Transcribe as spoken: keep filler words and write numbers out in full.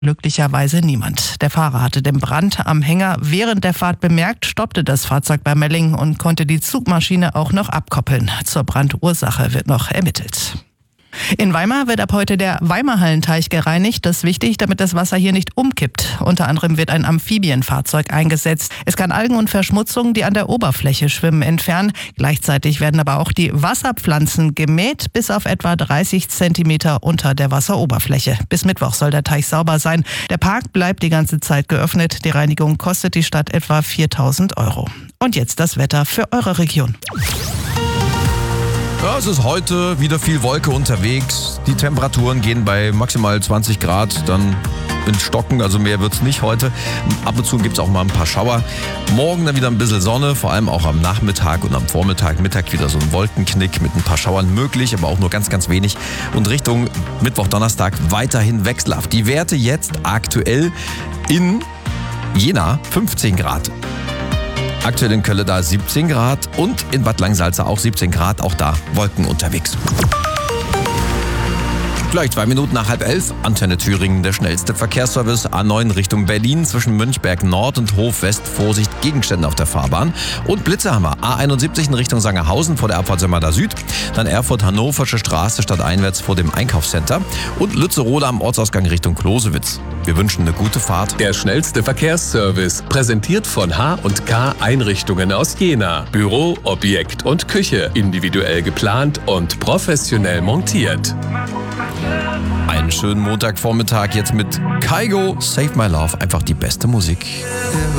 glücklicherweise niemand. Der Fahrer hatte den Brand am Hänger während der Fahrt bemerkt, stoppte das Fahrzeug bei Mellingen und konnte die Zugmaschine auch noch abkoppeln. Zur Brandursache wird noch ermittelt. In Weimar wird ab heute der Weimarhallenteich gereinigt. Das ist wichtig, damit das Wasser hier nicht umkippt. Unter anderem wird ein Amphibienfahrzeug eingesetzt. Es kann Algen und Verschmutzungen, die an der Oberfläche schwimmen, entfernen. Gleichzeitig werden aber auch die Wasserpflanzen gemäht, bis auf etwa dreißig Zentimeter unter der Wasseroberfläche. Bis Mittwoch soll der Teich sauber sein. Der Park bleibt die ganze Zeit geöffnet. Die Reinigung kostet die Stadt etwa viertausend Euro. Und jetzt das Wetter für eure Region. Ja, es ist heute wieder viel Wolke unterwegs. Die Temperaturen gehen bei maximal zwanzig Grad dann ins Stocken, also mehr wird's nicht heute. Ab und zu gibt's auch mal ein paar Schauer. Morgen dann wieder ein bisschen Sonne, vor allem auch am Nachmittag und am Vormittag. Mittag wieder so ein Wolkenknick mit ein paar Schauern möglich, aber auch nur ganz, ganz wenig. Und Richtung Mittwoch, Donnerstag weiterhin wechselhaft. Die Werte jetzt aktuell in Jena fünfzehn Grad. Aktuell in Kölle da siebzehn Grad und in Bad Langsalza auch siebzehn Grad, auch da Wolken unterwegs. Gleich zwei Minuten nach halb elf, Antenne Thüringen, der schnellste Verkehrsservice, A neun Richtung Berlin, zwischen Münchberg Nord und Hof West, Vorsicht, Gegenstände auf der Fahrbahn. Und Blitze haben wir, A einundsiebzig in Richtung Sangerhausen vor der Abfahrt Semmada Süd, dann Erfurt-Hannoversche Straße stadteinwärts vor dem Einkaufscenter und Lützeroda am Ortsausgang Richtung Klosewitz. Wir wünschen eine gute Fahrt. Der schnellste Verkehrsservice, präsentiert von H und K Einrichtungen aus Jena. Büro, Objekt und Küche, individuell geplant und professionell montiert. Einen schönen Montagvormittag jetzt mit Kygo, Save My Love, einfach die beste Musik.